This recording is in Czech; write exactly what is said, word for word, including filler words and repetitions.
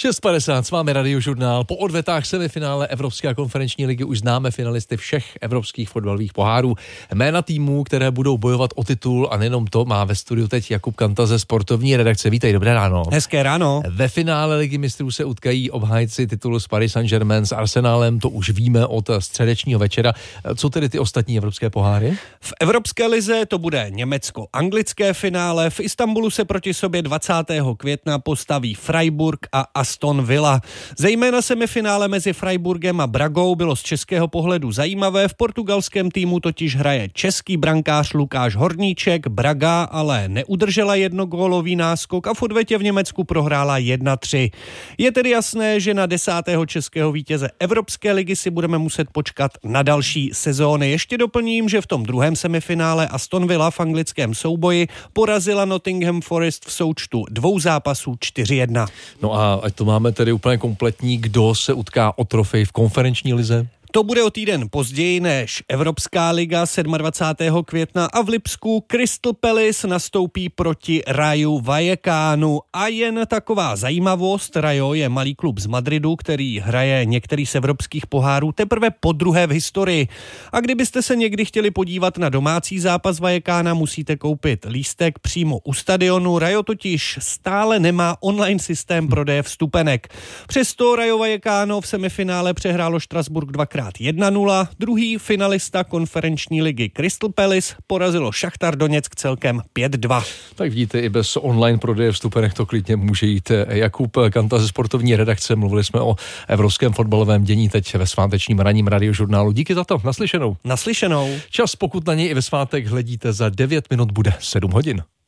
šest padesát s vámi Radiožurnál. Po odvetách semifinále Evropské a konferenční ligy už známe finalisty všech evropských fotbalových pohárů. Jména týmů, které budou bojovat o titul, a nejenom to, má ve studiu teď Jakub Kanta ze sportovní redakce. Vítej, dobré ráno. Hezké ráno. Ve finále Ligy mistrů se utkají obhájci titulu s Paris Saint-Germain s Arsenálem, to už víme od středečního večera. Co tedy ty ostatní evropské poháry? V Evropské lize to bude německo-anglické finále. V Istanbulu se proti sobě dvacátého května postaví Freiburg a Aston Villa. Zejména semifinále mezi Freiburgem a Bragou bylo z českého pohledu zajímavé. V portugalském týmu totiž hraje český brankář Lukáš Horníček. Braga ale neudržela jednogólový náskok a v odvetě v Německu prohrála jedna tři. Je tedy jasné, že na desátého českého vítěze Evropské ligy si budeme muset počkat na další sezóny. Ještě doplním, že v tom druhém semifinále Aston Villa v anglickém souboji porazila Nottingham Forest v součtu dvou zápasů čtyři jedna. No a ať to máme tedy úplně kompletní, kdo se utká o trofej v konferenční lize? To bude o týden později než Evropská liga dvacátého sedmého května a v Lipsku Crystal Palace nastoupí proti Rayu Vallecanu. A jen taková zajímavost, Rayo je malý klub z Madridu, který hraje některý z evropských pohárů teprve podruhé v historii. A kdybyste se někdy chtěli podívat na domácí zápas Vallecana, musíte koupit lístek přímo u stadionu. Rayo totiž stále nemá online systém prodeje vstupenek. Přesto Rayo Vallecano v semifinále přehrálo Štrasburg dvakrát jedna nula, druhý finalista konferenční ligy Crystal Palace porazilo Šachtar Doněck celkem pět dva. Tak vidíte, i bez online prodeje vstupenek to klidně může jít. Jakub Kanta ze sportovní redakce, mluvili jsme o evropském fotbalovém dění teď ve svátečním ranním Radiožurnálu. Díky za to, naslyšenou. Naslyšenou. Čas, pokud na něj i ve svátek hledíte, za devět minut bude sedm hodin.